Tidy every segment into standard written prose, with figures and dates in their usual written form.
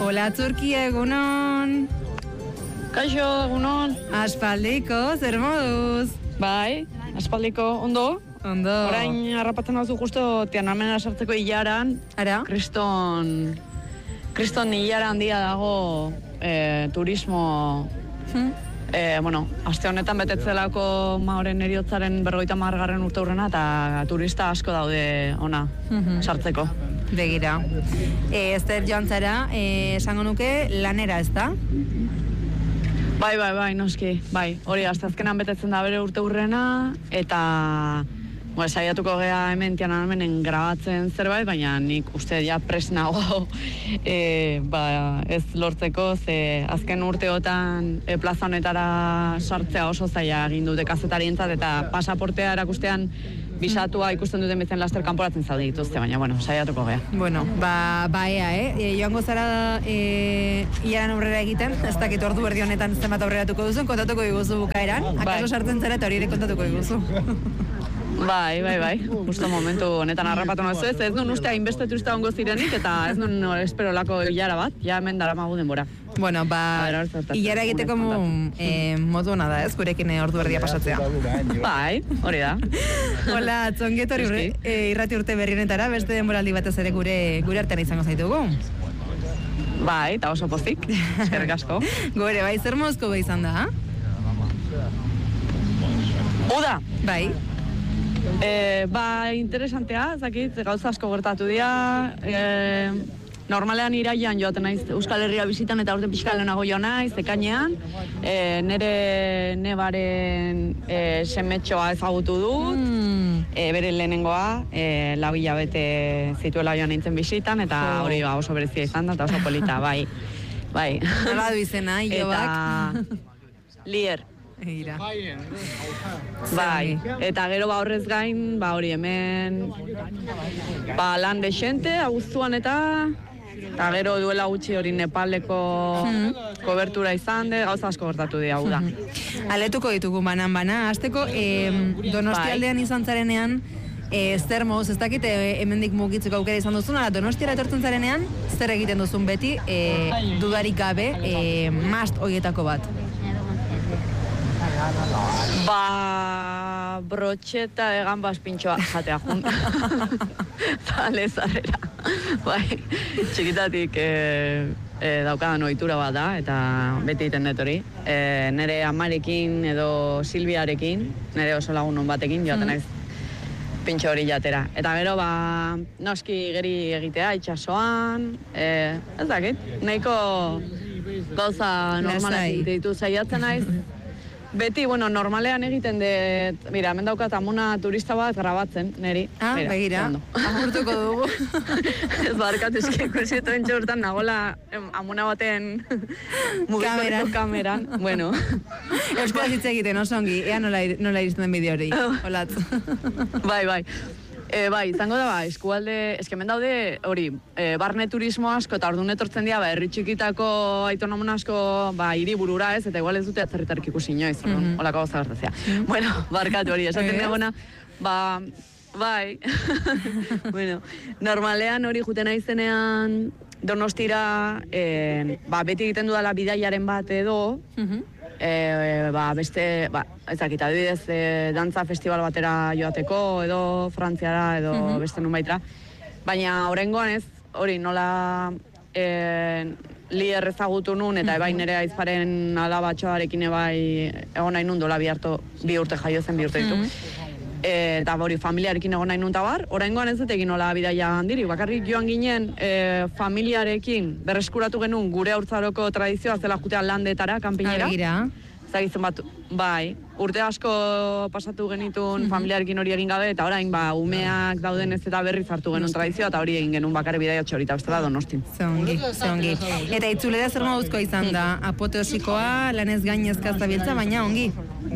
Hola, Turkia, egunon. Kaixo, egunon. Aspaldiko, zer moduz? Bai, aspaldiko, ondo. Ondo. Orain harrapatzen hau justo Tiananmena sartzeko hilaran. Ara? Kriston hilara handia dago turismo... aste honetan betetzelako maoren eriotzaren 50. urte hurrena eta turista asko daude ona sartzeko. Begira. Zer joan zara, esango nuke lanera, ez da? Bai, noski, bai. Hori, azkenan betetzen da bere urte hurrena eta... saiatuko gea hemen Tiananmenen grabatzen zerbait, baina nik uste ja prest nago ez lortzeko, ze azken urteotan plaza honetara sartzea oso zaila egin dute kazetarientzat eta pasaportea erakustean bisatua ikusten duten bezen laster kanporatzen zaude dituzte, baina, saiatuko gea. Joango zara hilaran aurrera egiten, ez dakit ordu berdi honetan zenbat aurreratuko duzun, kontatuko diguzu bukaeran, akaso sartzen zara eta hori ere kontatuko diguzu. Bai. Justo momentu honetan harrapatu nazu ez nun uste hainbeste turista ongo zirenik eta ez nun espero lako hilara bat, ja hemen daramagu denbora. Hilara egiteko modu hona da ez, gurekin ordu erdia pasatzea. Bai, hori da. Hola, Zongetori irrati urte berrienetara, beste denboraldi batez ere gure artean izango zaitugu. Bai, eta oso pozik, eskerrik asko. Gore, bai, zer mozko izan da? Uda! Bai. Interesantea, zakit, gauza asko gertatu dira. Normalean iraian joaten naiz Euskal Herria bizitan eta urte pixka lehenago jo naiz, ekainean. Nere nebaren semetxoa ezagutu dut, bere lehenengoa, 4 hilabete zituela joan nintzen bizitan, eta hori oso berezia izan da, eta oso polita, bai. Nola du izena, Iobak? Lier. Egira. Bai, eta gero horrez gain, hori hemen lan dexente, abuztuan eta gero duela gutxi hori Nepaleko kobertura izan de, gauza asko gertatu dira, hau da. Aletuko ditugu banan-bana, hasteko Donostialdean izan zarenean, zer moz, ez dakit hemendik mugitzeko aukera izan duzun, ala Donostiara etortzen zarenean, zer egiten duzun beti, dudarik gabe, must horietako bat. Brotxeta egan pintxoa jatea jun. Zale zarrera. Txikitatik daukadan ohitura bat da, eta beti egiten dut hori. Nere amarekin edo Silviarekin, nere oso lagunon batekin joaten naiz pintxo hori jatera. Eta gero, noski geri egitea, itxasoan, ez dakit, nahiko gauza normalak ditu zaiatzen naiz. Beti, normalean egiten dut, hemen daukat amona turista bat grabatzen, neri. Begira, agurtuko dugu. Ez barkatu eskiko zituen txortan nagola amona baten mugiko kameran. Euskal hitz egiten, oso ongi, ea nola iristen den bideo hori. Olatz. Bai. Izango da, eskualde, hemen daude, hori, barne turismo asko, eta orduan etortzen dira, herri txikitako aitonomon asko, hiriburura ez, eta igual ez dute atzerritarrik ikusi inoiz, holako gauza gertatzea. Barkatu hori, esaten duguna, bai, normalean hori juten aizenean Donostira, beti egiten dudala bidaiaren bat edo, beste, ezakit, adibidez, dantza festival batera joateko, edo Frantziara, edo beste nunbaitra. Baina oraingoan ez, hori nola Lier ezagutu nun, eta ebai nire aizparen alabatxoarekin ebai egon nahi nun dola 2 urte jaio zen, 2 urte ditu. Eta hori familiarekin egon nahi nun tabar, oraingoan ez dut egin nola bidaia handirik, bakarrik joan ginen familiarekin berreskuratu genuen gure haurtzaroko tradizioa zela jutean landetara, kanpinera. Zagitzen bat, bai, urte asko pasatu genitun familiarekin hori egin gabe, eta orain umeak dauden ez eta berriz hartu genuen tradizioa, eta hori egin genuen bakarri bidaia txori, eta beste da Donostin. Zongi. Eta itzulera zer moduzko izan da, apoteosikoa, lanez gainezka zabiltza, baina ongi.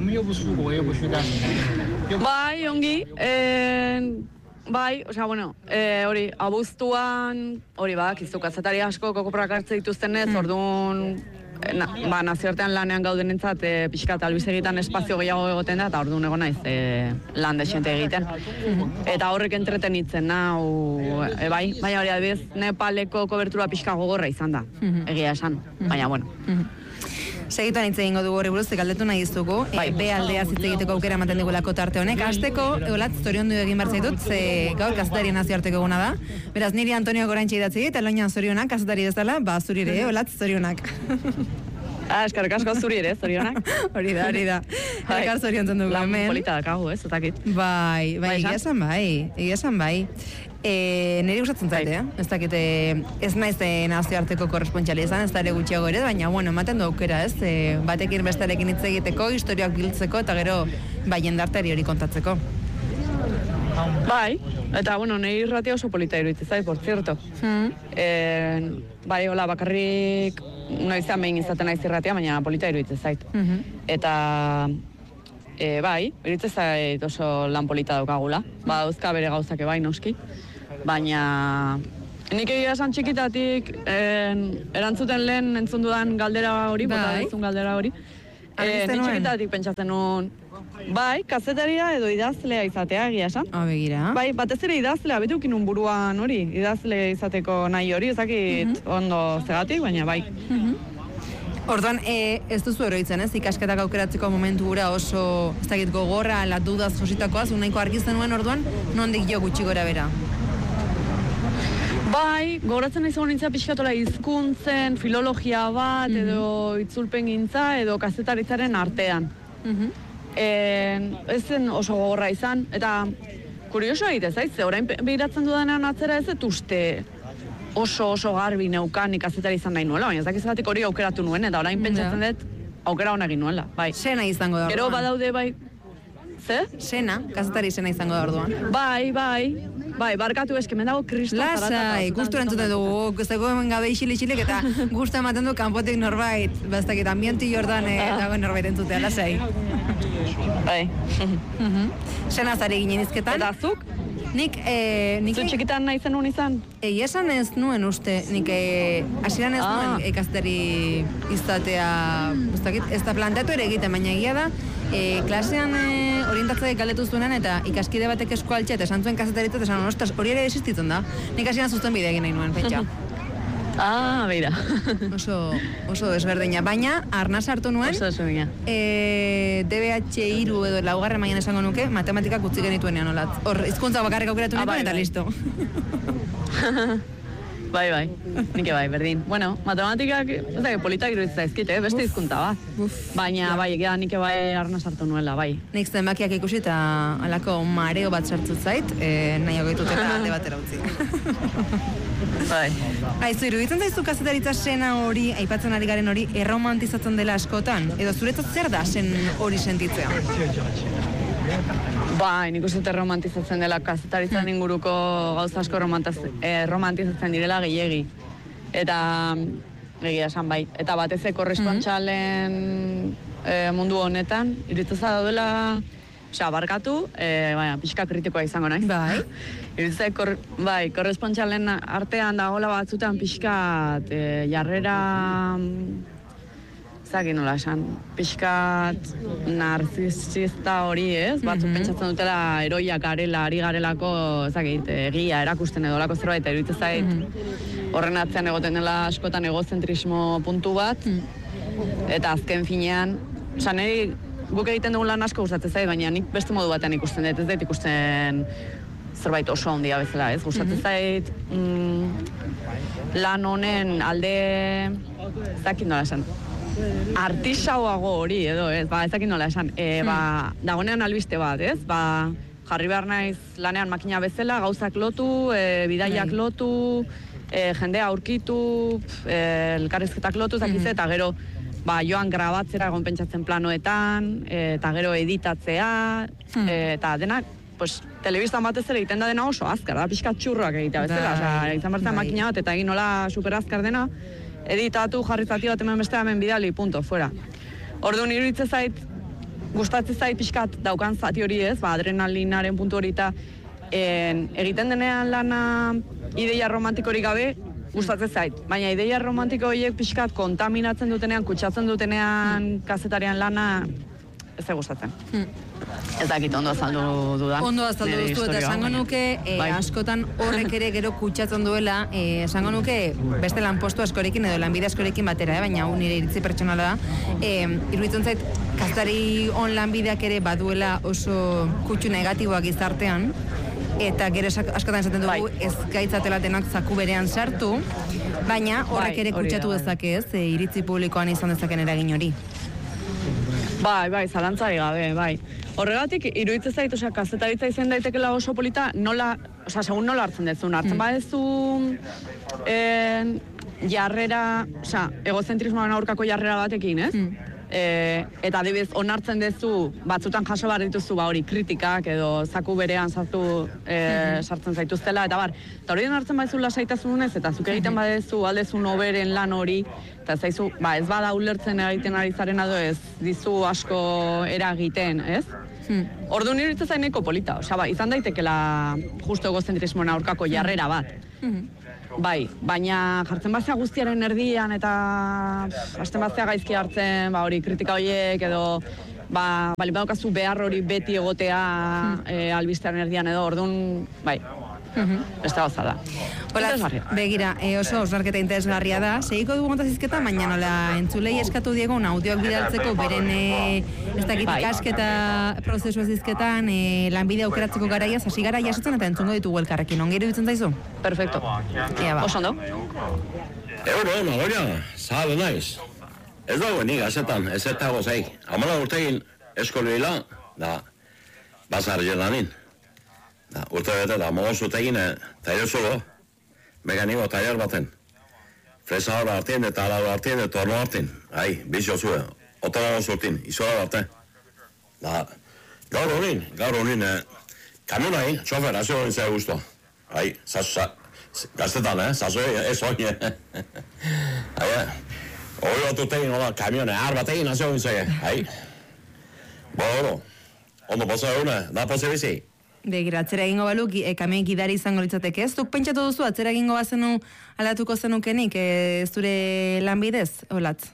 Bai, ongi. Bai, hori, abuztuan, hori kizu kazetari asko kokoprak hartze dituzten ez, orduan nazioartean lanean gaudenentzat pixkat albistegitan espazio gehiago egoten da, eta orduan egon naiz lan desente egiten. Eta horrek entretenitzen nau, bai, baina hori adibidez, Nepaleko kobertura pixka gogorra izan da, egia esan, baina bueno. Segituan hitz egingo dugu horri buruz, galdetu nahi izugu, be aldea hitz egiteko aukera ematen digulako tarte honek. Hasteko, egolat, zoriondu egin behar zaitut, ze gaur kazetarien nazioarteko eguna da. Beraz, niri Antonio Gorantxe idatzi dit, Aloña zorionak, kazetari dezala, zurire, egolat, zorionak. Eskarrik asko zuri ere, zorionak. Hori da. Elkar zoriontzen dugu hemen. Lan polita dakagu, ez, otakit. Bai, egia esan bai. Niri gustatzen zait, ez dakit, ez naiz nazioarteko korrespontxali izan, ez da ere gutxiago ere, baina, bueno, ematen du aukera, ez, batekin bestarekin hitz egiteko, historiak biltzeko, eta gero, jendartari hori kontatzeko. Bai, eta, bueno, niri irratia oso polita iruditzen zait, por cierto. Bai, hola, bakarrik, noizean behin izaten naiz irratia, baina polita iruditzen zait. Eta, bai, iruditzen zait oso lan polita daukagula. Dauzka bere gauzake bai, noski. Baina, nik egia esan txikitatik erantzuten lehen entzun dudan galdera hori, bota dizun galdera hori. Nik txikitatik pentsatzen nuen, bai, kazetaria edo idazlea izatea egia esan. Begira. Bai, batez ere idazlea, beti ukin buruan hori, idazle izateko nahi hori, ezakit ondo zegatik, baina bai. Orduan, ez duzu eroitzen, ez? Ikasketak aukeratzeko momentu gura oso, ez dakit gogorra, la dudaz jositakoaz, unaiko argizten nuen orduan, nondik jo gutxi gora bera? Bai, gogoratzen nahi zegoen nintzea pixkatola hizkuntzen, filologia bat, edo itzulpen gintza, edo kazetaritzaren artean. Ez zen oso gogorra izan, eta kurioso egite zaitze, orain behiratzen dudanean atzera ez uste oso garbi neukan kazetari izan nahi nuela, baina ez dakizatik hori aukeratu nuen, eta orain pentsatzen dut aukera hona egin nuela, bai. Sena izango da orduan. Gero badaude, bai, ze? Sena, kazetari sena izango da orduan. Bai, barkatu eskemen dago kriston zarata. Lasai, guztu erantzuten dugu, zego hemen gabe isilik eta guztu ematen du kanpotik norbait, bastakit ambienti jordan dago norbait entzutea, lasai. Bai. Sena zari ginen izketan. Eta zuk? Nik Zu txikitan nahi zenun izan? Esan ez nuen uste, nik hasieran ez nuen kazetari izatea, ez da planteatu ere egiten, baina egia da, klasean orientatzaik galdetu zuenan eta ikaskide batek eskualtxe eta esan zuen kazetaritzat, esan ostras, hori ere existitzen da. Nik hasieran zuzten bide egin nahi nuen, pentsa. Beira. Oso desberdina, baina arnaz hartu nuen. Oso desberdina. DBH 3 edo laugarren mailan esango nuke, matematikak utzi genituenean olat. Hor, hizkuntza bakarrik aukeratu nituen eta listo. Bai, nike bai, berdin. Bueno, matematikak, ez da, politak iruditzen zaizkit, beste hizkuntza bat. Baina, bai, egia nike bai arnaz hartu nuela, bai. Nik zenbakiak ikusi eta alako mareo bat sartzut zait, nahi hogeitut eta alde batera utzi. Bai. Aizu, iruditzen zaizu kazetaritza sena hori, aipatzen ari garen hori, erromantizatzen dela askotan? Edo zuretzat zer da sen hori sentitzea? Bai, nik uste romantizatzen dela kazetaritzan inguruko gauza asko romantizatzen direla gehiegi. Eta egia esan bai. Eta batez korrespontxalen mundu honetan, iruditzen daudela barkatu, baina pixka kritikoa izango naiz. Bai. Bai, korrespontxalen artean dagoela batzutan pixkat jarrera, zakin nola esan, pixkat narzisista hori ez, batzuk pentsatzen dutela eroiak garela, ari garelako, zakit, egia erakusten edo lako zerbait, iruditzen zait horren atzean egoten dela askotan egozentrismo puntu bat, eta azken finean, niri guk egiten dugun lan asko gustatzen zait, baina nik beste modu batean ikusten dut, ez dut ikusten zerbait oso handia bezala, ez? Gustatzen zait lan honen alde, zakin nola esan, artisauago hori edo, ez? Ez zakin nola esan, dagonean albiste bat, ez? Jarri behar naiz lanean makina bezala, gauzak lotu, bidaiak lotu, jendea aurkitu, elkarrizketak lotu, zakize, eta gero joan grabatzera egon pentsatzen planoetan, eta gero editatzea, eta denak, telebistan batez ere egiten da dena oso azkar, da pixka txurroak egitea bezala, egiten bertzen makina bat, eta egin nola super azkar dena, editatu, jarrizati bat hemen bestea hemen bidali, punto, fuera. Orduan iruditzen zait, gustatzen zait pixkat daukan zati hori ez, adrenalinaren puntu hori eta egiten denean lana ideia romantikorik gabe, gustatzen zait. Baina ideia romantiko horiek pixkat kontaminatzen dutenean, kutsatzen dutenean kazetarian lana, ez da gustatzen. Ez dakit ondo azaldu dudan. Ondo azaldu duzu, eta esango nuke, askotan horrek ere gero kutsatzen duela, esango nuke beste lanpostu askorekin edo lanbide askorekin batera, baina nire iritzi pertsonala da. Iruditzen zait, kazetari on lanbideak ere baduela oso kutsu negatiboak gizartean, eta gero askotan esaten dugu ez gaitzatela denak zaku berean sartu, baina horrek ere kutsatu dezake ez, iritzi publikoan izan dezaken eragin hori. Bai, zalantzari gabe, bai. Horregatik, iruditzen zait, kazetaritza izan daitekela oso polita, segun nola hartzen dezun. Hartzen badezu jarrera, egozentrismoan aurkako jarrera batekin, ez? Eta adibidez, onartzen dezu, batzutan jaso behar dituzu hori kritikak edo zaku berean sartzen zaituztela, eta eta hori onartzen badezu lasaitasunez, eta zuk egiten badezu aldezu noberen lan hori, eta zaizu, ez bada ulertzen egiten ari zaren edo ez dizu asko eragiten, ez? Orduan iruditzen zain nahiko polita, izan daitekela justo egozentrismoan aurkako jarrera bat. Bai, baina jartzen bazea guztiaren erdian eta hasten bazea gaizki hartzen, hori kritika horiek edo bali badaukazu behar hori beti egotea albistearen erdian edo, orduan, bai, beste gauza da. Hola, begira, oso osnarketa interesgarria da, segiko dugu gontazizketa, baina nola entzulei eskatu diegun audioak bidaltzeko beren ez dakit ikasketa prozesu ezizketan lanbide aukeratzeko garaiaz, hasi gara jasotzen eta entzungo ditugu elkarrekin, ongi iruditzen zaizu? Perfecto. Oso ondo? Goina, zahabe naiz. Ez dago nik azetan, ez etago zei. Amala urtegin eskolioila, da bazar jelanin. Urte bete da, mogoz urtegin taller zulo, mekaniko taller baten. Fresa hor hartien eta alau hartien eta torno hartien. Bizio zue, otara zurtin, izola arte. Gaur honin, kamionai, txofer, azio honin zai guztua. Gaztetan, zazoi, ez hoin. Hori bat urtegin, kamionai, arbategin, azio honin zai. Ondo posa egune, da posa bizi. Begira, atzera egingo balu, kamioi gidari izango litzateke ez? Duk pentsatu duzu, atzera egingo bazenu aldatuko zenukenik, zure lanbidez, olatz?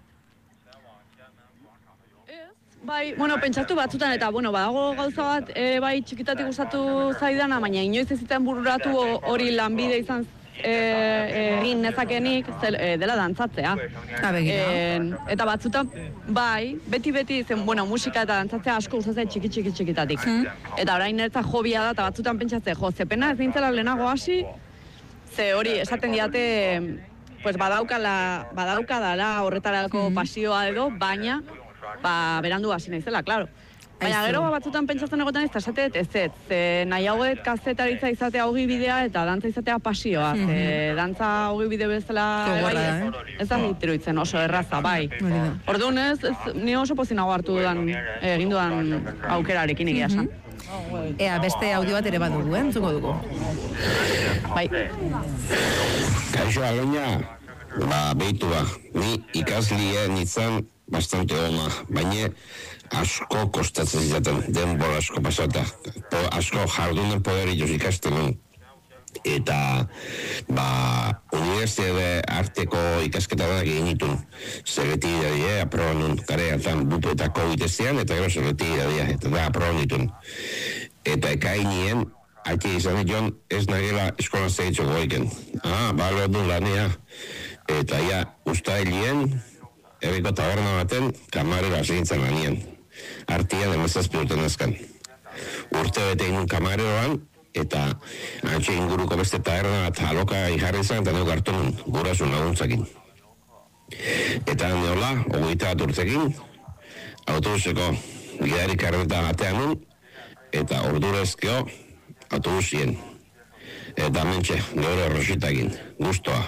Bai, pentsatu batzutan eta, badago gauza bat, bai, txikitatik gustatu zaidana, baina inoiz ez zitzen bururatu hori lanbide izan egin nezakenik dela dantzatzea. Eta batzutan, bai, beti zen, musika eta dantzatzea asko gustatzen txikitatik. Eta orain neretzat hobia da, eta batzutan pentsatzen, zepena ez nintzela lehenago hasi, ze hori esaten diate, badaukadala horretarako pasioa edo, baina, berandu hasi naizela, klaro. Baina gero batzutan pentsatzen egoten ez, ze nahi hauet kazetaritza izatea hogi bidea eta dantza izatea pasioa. Dantza hogi bide bezala ez da hitruitzen oso erraza, bai. Orduan ez, ni oso pozinago hartu dudan, egin dudan aukerarekin egia esan. Beste audio bat ere badugu, entzuko dugu. Bai. Kaixo, Aloña, behitu ni ikaslia nintzen bastante ona, baina asko kostatzen zizaten, denbora asko pasata, asko jardunen poderituz ikasten nun. Eta, unibertsitate arteko ikasketanak egin ditun. Zerreti idadia, aproban nun, gareatan bupu eta COVID-ezean, eta gero zerreti idadia, eta da aproban ditun. Eta ekainien, haiti izan dion, ez nagela eskolan zehitzoko goiken. Balo du lanea. Eta ustailien, erriko taberna baten, kamarera segintzen lanien. Artian emezazpi urten azkan. Urte bete inun kamareroan, eta antxe inguruko beste taberna bat aloka ijarri izan, eta neuk hartu nun, gurasun laguntzakin. Eta neola, 21 urtekin, autobuseko gidari karneta batean nun, eta ordurezkeo autobusien. Eta mentxe, neure rositakin, guztoa.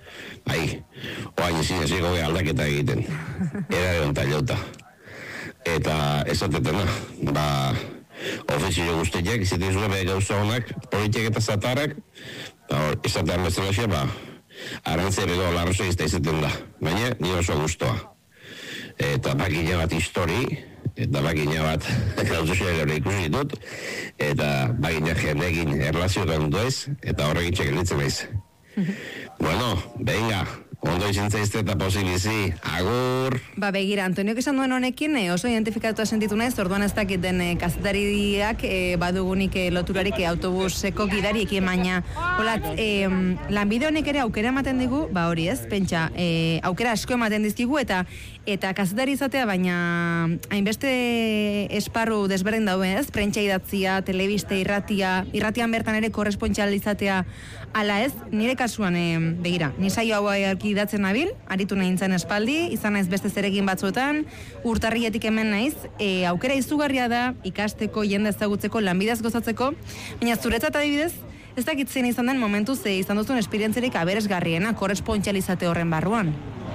Oain ezin eziko aldaketa egiten. Era egon taliota. Eta esatetena, ofizio guztiak, izaten zuen beha gauza honak, politiak eta zatarak, esatean bezala arantzereko larroso izta izaten da. Baina, ni oso guztoa. Eta bakina bat histori, eta bakina bat gauzuzia ikusi ditut, eta bakina jendekin erlazioetan duez, eta horrekin txekelitzen naiz. Bueno, venga, ondo izan zaizte eta posibilizi, agur! Ba, begira, Antoniok esan duen honekin oso identifikatua sentitu naiz, orduan ez dakiten kazetariak badugunik loturarik autobuseko gidariekin, baina holat, lanbide honek ere aukera ematen digu, ba hori ez, pentsa, aukera asko ematen dizkigu eta kazetari izatea, baina hainbeste esparru desberdin dauen ez, prentsa idatzia, telebiste, irratian bertan ere korrespontxal izatea, ala ez, nire kasuan, begira, ni saio hau idatzen nabil, aritu nahi nintzen espaldi, izan naiz beste zerekin batzuetan, urtarrietik hemen naiz, aukera izugarria da, ikasteko, jende ezagutzeko, lanbidez gozatzeko, baina zuretzat adibidez, ez dakit zein izan den momentu ze izan duzun esperientzerik aberesgarriena, korrespontxalizate horren barruan.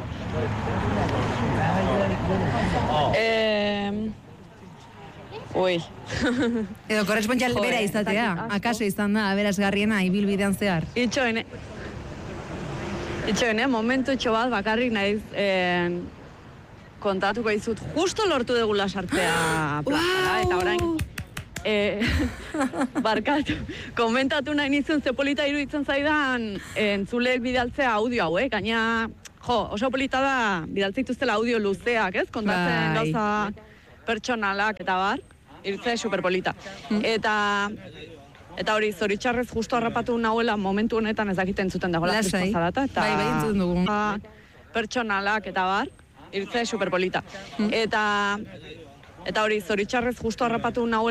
Ui. Edo korrespontxal bera izatea, akaso izan da aberesgarriena ibilbidean zehar. Itxoen, momentu bat bakarrik naiz kontatuko dizut, justo lortu degula sartzea plazara, eta orain barkatu, komentatu nahi nizun ze polita iruditzen zaidan entzuleek bidaltzea audio hauek, gaina oso polita da bidaltzeituztela audio luzeak, ez? Kontatzen gauza pertsonalak eta bar, iruditzen superpolita. Eta hori, zoritxarrez justu harrapatu nahuela momentu honetan ez dakiten zuten dagoela zarata. Bai, entzuten dugu. Pertsonalak eta bar, iruditzen superpolita. Eta hori, zoritxarrez justu harrapatu nahuela